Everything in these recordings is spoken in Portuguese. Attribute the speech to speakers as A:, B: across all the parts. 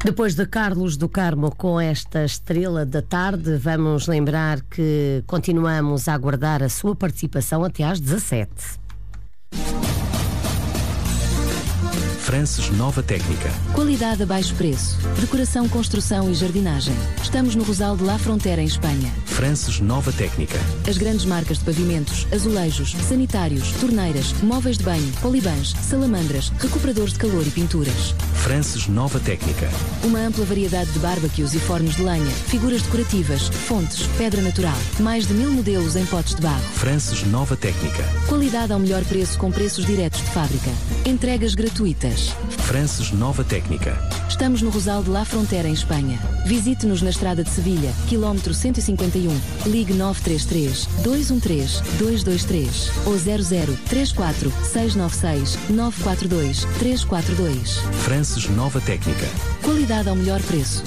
A: Depois de Carlos do Carmo com esta estrela da tarde, vamos lembrar que continuamos a aguardar a sua participação até às 17.
B: Frances Nova Técnica.
C: Qualidade a baixo preço. Decoração, construção e jardinagem. Estamos no Rosal de La Frontera, em Espanha.
B: Frances Nova Técnica.
C: As grandes marcas de pavimentos, azulejos, sanitários, torneiras, móveis de banho, polibãs, salamandras, recuperadores de calor e pinturas.
B: Frances Nova Técnica.
C: Uma ampla variedade de barbecues e fornos de lenha, figuras decorativas, fontes, pedra natural. Mais de 1000 modelos em potes de barro.
B: Frances Nova Técnica.
C: Qualidade ao melhor preço com preços diretos de fábrica. Entregas gratuitas.
B: Frances Nova Técnica.
C: Estamos no Rosal de La Frontera, em Espanha. Visite-nos na Estrada de Sevilha, quilómetro 151. Ligue 933 213 223 ou 00 34 696 942 342.
B: Frances Nova Técnica.
C: Qualidade ao melhor preço.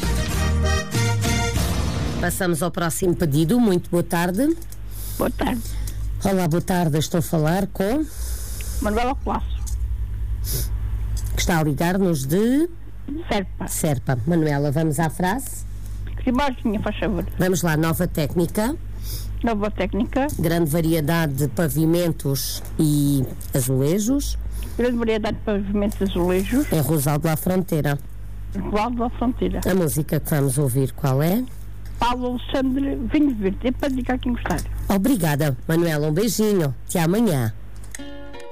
A: Passamos ao próximo pedido. Muito boa tarde.
D: Boa tarde.
A: Olá, boa tarde. Estou a falar com...
D: Manuela Colasso.
A: que está a ligar-nos de...
D: Serpa.
A: Manuela, vamos à frase?
D: Ribarzinha, faz favor.
A: Vamos lá. Nova técnica.
D: Nova técnica.
A: Grande variedade de pavimentos e azulejos.
D: Grande variedade de pavimentos azulejos.
A: Em Rosal de La Frontera.
D: Rosal de La Frontera.
A: A música que vamos ouvir, qual é?
D: Paulo Alexandre, Vinho Verde. É para dedicar a quem gostar.
A: Obrigada, Manuela. Um beijinho. Até amanhã.